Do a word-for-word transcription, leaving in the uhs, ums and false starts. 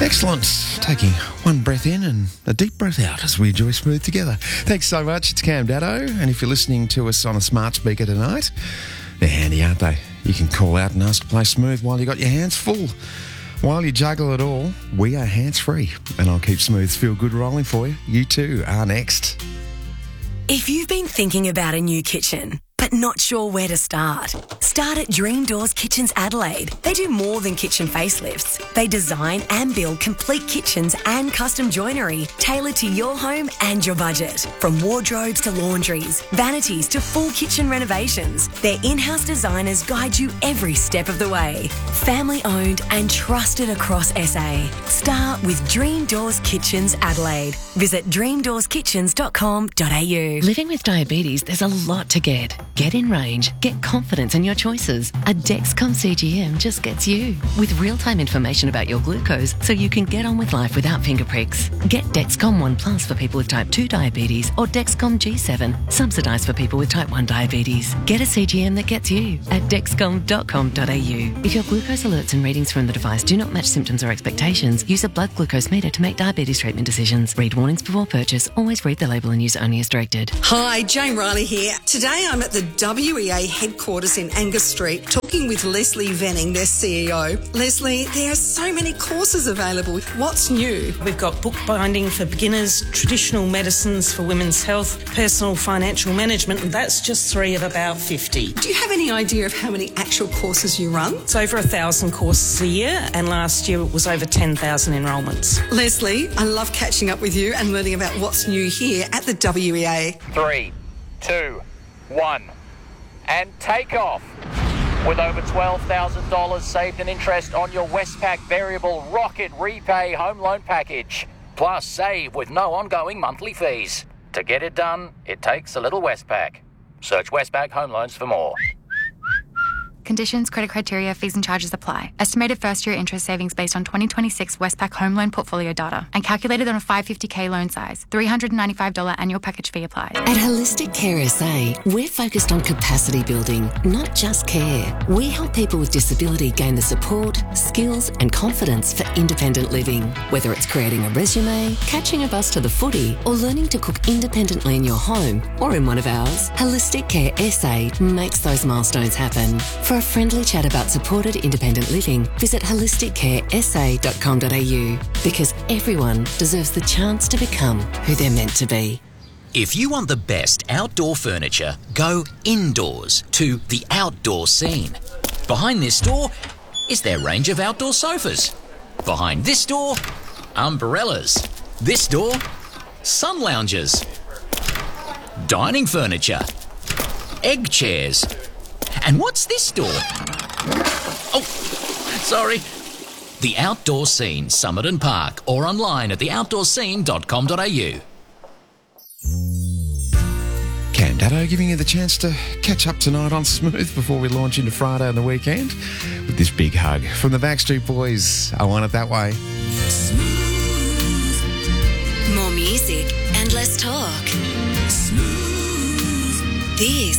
Excellent. Taking one breath in and a deep breath out as we enjoy Smooth together. Thanks so much. It's Cam Daddo. And if you're listening to us on a smart speaker tonight, they're handy, aren't they? You can call out and ask to play Smooth while you got your hands full. While you juggle it all, we are hands-free. And I'll keep Smooth's Feel Good rolling for you. You too are next. If you've been thinking about a new kitchen, but not sure where to start, start at Dream Doors Kitchens Adelaide. They do more than kitchen facelifts. They design and build complete kitchens and custom joinery tailored to your home and your budget. From wardrobes to laundries, vanities to full kitchen renovations, their in-house designers guide you every step of the way. Family owned and trusted across S A. Start with Dream Doors Kitchens Adelaide. Visit dream doors kitchens dot com dot a u. Living with diabetes, there's a lot to get. Get in range, get confidence in your choices. A Dexcom C G M just gets you. With real-time information about your glucose so you can get on with life without finger pricks. Get Dexcom One Plus for people with type two diabetes or Dexcom G seven, subsidised for people with type one diabetes. Get a C G M that gets you at dexcom dot com dot a u. If your glucose alerts and readings from the device do not match symptoms or expectations, use a blood glucose meter to make diabetes treatment decisions. Read warnings before purchase. Always read the label and use only as directed. Hi, Jane Riley here. Today I'm at the W E A headquarters in Angus Street talking with Leslie Venning, their C E O. Leslie, there are so many courses available. What's new? We've got bookbinding for beginners, traditional medicines for women's health, personal financial management, and that's just three of about fifty. Do you have any idea of how many actual courses you run? It's over a thousand courses a year, and last year it was over ten thousand enrolments. Leslie, I love catching up with you and learning about what's new here at the W E A. Three, two, one, and take off. With over twelve thousand dollars saved in interest on your Westpac Variable Rocket Repay Home Loan Package. Plus save with no ongoing monthly fees. To get it done, it takes a little Westpac. Search Westpac Home Loans for more. Conditions, credit criteria, fees and charges apply. Estimated first-year interest savings based on twenty twenty-six Westpac home loan portfolio data and calculated on a five hundred fifty K loan size. three hundred ninety-five dollars annual package fee applies. At Holistic Care S A, we're focused on capacity building, not just care. We help people with disability gain the support, skills and confidence for independent living. Whether it's creating a resume, catching a bus to the footy or learning to cook independently in your home or in one of ours, Holistic Care S A makes those milestones happen. For a friendly chat about supported independent living, visit holistic care s a dot com dot a u because everyone deserves the chance to become who they're meant to be. If you want the best outdoor furniture, go indoors to The Outdoor Scene. Behind this door is their range of outdoor sofas. Behind this door, umbrellas. This door, sun loungers. Dining furniture. Egg chairs. And what's this door? Oh, sorry. The Outdoor Scene, Summit and Park, or online at the outdoor scene dot com dot a u. Cam Daddo giving you the chance to catch up tonight on Smooth before we launch into Friday and the weekend with this big hug from the Backstreet Boys. I Want It That Way. More music and less talk. Smooth. This